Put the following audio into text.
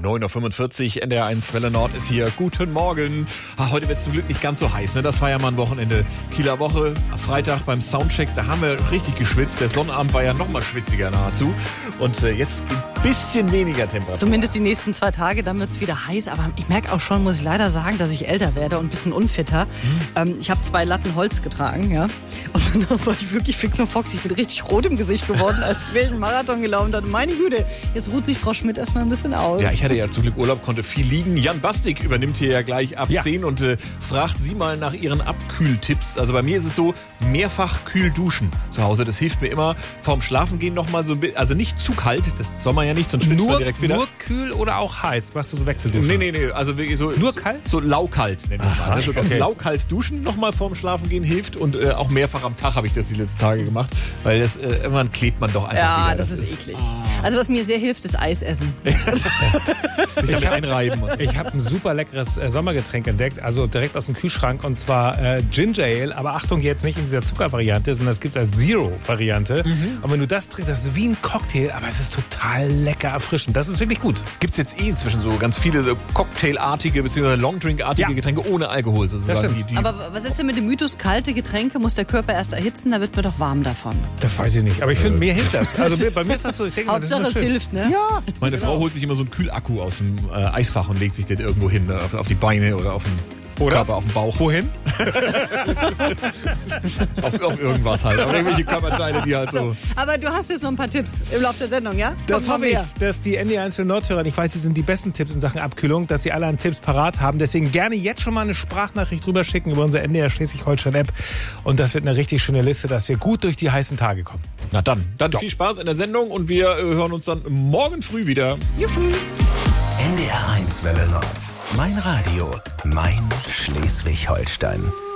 9.45 Uhr, NDR1 Welle Nord ist hier. Guten Morgen. Heute wird es zum Glück nicht ganz so heiß, ne? Das war ja mal ein Wochenende. Kieler Woche, Freitag beim Soundcheck, da haben wir richtig geschwitzt. Der Sonnabend war ja noch mal schwitziger nahezu. Und jetzt ein bisschen weniger Temperatur. Zumindest die nächsten 2 Tage, dann wird es wieder heiß. Aber ich merke auch schon, muss ich leider sagen, dass ich älter werde und ein bisschen unfitter. Ich habe 2 Latten Holz getragen, ja. Und dann war ich wirklich fix und foxy. Ich bin richtig rot im Gesicht geworden, als ich einen Marathon gelaufen habe. Meine Güte, jetzt ruht sich Frau Schmidt erstmal ein bisschen aus. Ja, ich hatte ja zum Glück Urlaub, konnte viel liegen. Jan Bastik übernimmt hier ja gleich ab 10 und fragt Sie mal nach Ihren Abkühltipps. Also bei mir ist es so, mehrfach kühl duschen zu Hause. Das hilft mir immer vorm Schlafengehen noch mal so ein bisschen, also nicht zu kalt, das soll man ja nicht, sonst schwitzt man direkt wieder. Nur kühl oder auch heiß? Machst du so Wechselduschen? Nee, also wirklich so. Nur kalt? So laukalt, nenne ich mal. Also laukalt duschen nochmal vorm Schlafengehen hilft und auch mehrfach am Tag habe ich das die letzten Tage gemacht, weil das irgendwann klebt man doch einfach wieder. Ja, das ist eklig. Also was mir sehr hilft, ist Eis essen. Sich einreiben. Ich habe ein super leckeres Sommergetränk entdeckt, also direkt aus dem Kühlschrank, und zwar Ginger Ale, aber Achtung, jetzt nicht in dieser Zuckervariante, sondern es gibt als Zero-Variante. Und wenn du das trinkst, das ist wie ein Cocktail, aber es ist total lecker erfrischend. Das ist wirklich gut. Gibt es jetzt inzwischen so ganz viele so Cocktailartige bzw. Longdrink-artige Getränke ohne Alkohol sozusagen. Aber was ist denn mit dem Mythos, kalte Getränke muss der Körper erst erhitzen, da wird man doch warm davon. Das weiß ich nicht, aber ich finde, mir hilft das. Also bei mir ist das so, ich denke mal, das ist Hauptsache es hilft, ne? Ja. Meine Frau holt sich immer so einen Kühlakku aus dem Eisfach und legt sich den irgendwo hin, auf die Beine oder auf den Körper, auf den Bauch. Wohin? auf irgendwas halt. Auf irgendwelche Körperteile, die halt so. Aber du hast jetzt noch ein paar Tipps im Laufe der Sendung, ja? Das hoffe ich, dass die NDR1 für Nordhörer, ich weiß, die sind die besten Tipps in Sachen Abkühlung, dass sie alle an Tipps parat haben. Deswegen gerne jetzt schon mal eine Sprachnachricht drüber schicken über unsere NDR Schleswig-Holstein-App. Und das wird eine richtig schöne Liste, dass wir gut durch die heißen Tage kommen. Na dann viel Spaß in der Sendung und wir hören uns dann morgen früh wieder. Juhu. NDR1 Welle Nord. Mein Radio, mein Schleswig-Holstein.